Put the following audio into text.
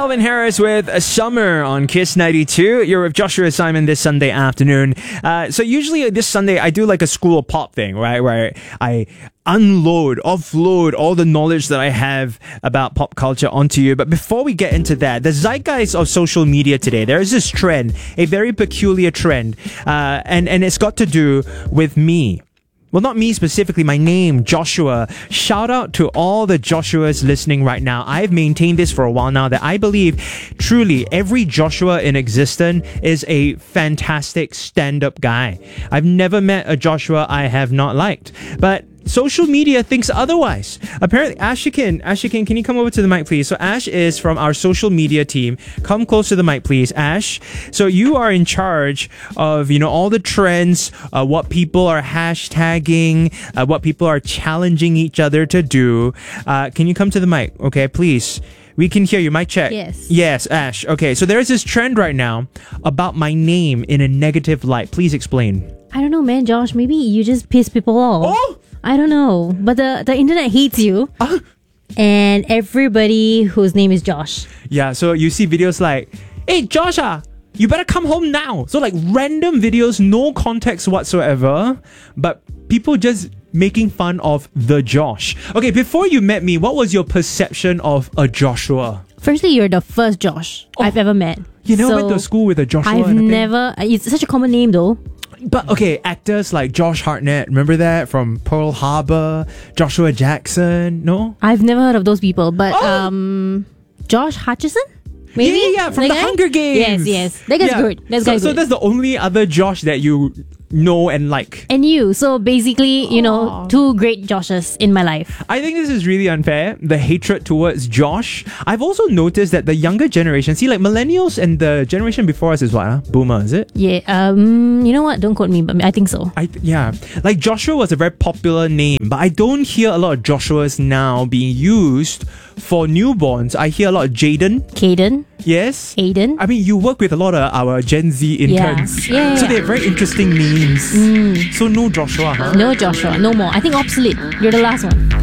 Calvin Harris with Summer on Kiss 92. You're with Joshua Simon this Sunday afternoon. So usually this Sunday I do like a school of pop thing, right? Where I offload all the knowledge that I have about pop culture onto you. But before we get into that, the zeitgeist of social media today, there is this trend, a very peculiar trend, and it's got to do with me. Well, not me specifically, my name, Joshua. Shout out to all the Joshuas listening right now. I've maintained this for a while now that I believe truly every Joshua in existence is a fantastic stand-up guy. I've never met a Joshua I have not liked. But social media thinks otherwise. Apparently, Ashikin, can you come over to the mic, please? So Ash is from our social media team. Come close to the mic, please, Ash. So you are in charge of, all the trends, what people are hashtagging, what people are challenging each other to do. Can you come to the mic? Okay, please. We can hear you. Mic check. Yes. Yes, Ash. Okay, so there's this trend right now about my name in a negative light. Please explain. I don't know, man, Josh. Maybe you just piss people off. Oh! I don't know. But the internet hates you. And everybody whose name is Josh. Yeah, so you see videos like, hey, Josh, you better come home now. So like random videos, no context whatsoever, but people just making fun of the Josh. Okay, before you met me, what was your perception of a Joshua? Firstly, you're the first Josh I've ever met. You never went to school with a Joshua? I've never. It's such a common name though. But okay, actors like Josh Hartnett, remember that from Pearl Harbor, Joshua Jackson, no? I've never heard of those people, but Josh Hutcherson? Maybe? Yeah, from the Hunger Games. Yes. That guy's good. That guy's so good. that's the only other Josh that you know and like. And you. So basically, two great Joshes in my life. I think this is really unfair, the hatred towards Josh. I've also noticed that the younger generation, see like millennials and the generation before us is what? Boomer, is it? Yeah. You know what? Don't quote me, but I think so. Like Joshua was a very popular name, but I don't hear a lot of Joshuas now being used for newborns. I hear a lot of Jaden. Caden. Yes. Aiden. I mean, you work with a lot of our Gen Z interns. Yeah. So they have very interesting names. So no Joshua, huh? No Joshua. No more. I think obsolete. You're the last one.